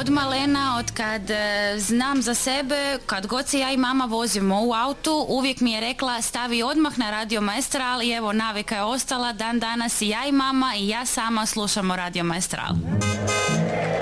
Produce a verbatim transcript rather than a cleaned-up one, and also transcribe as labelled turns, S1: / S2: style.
S1: od malena, od kad e, znam za sebe, kad god se ja i mama vozimo u autu, uvijek mi je rekla stavi odmah na Radio Maestral i evo navika je ostala, dan danas i ja i mama i ja sama slušamo Radio Maestral.